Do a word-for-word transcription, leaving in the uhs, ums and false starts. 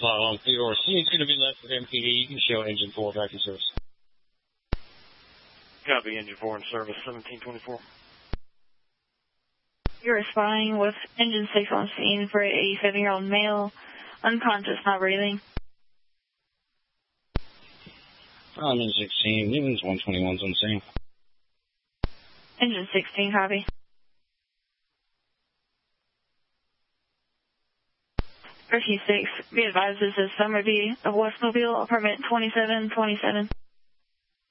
Um, Theodore, C is going to be left with M P D. You can show engine four back in service. Copy, engine four in service, seventeen twenty-four. You're responding with engine six on scene for an eighty-seven-year-old male, unconscious, not breathing. I'm in sixteen. Newman's one twenty-one's on scene. Engine sixteen, copy. Rescue six, be advised this is Summer B of Westmobile, apartment twenty-seven twenty-seven.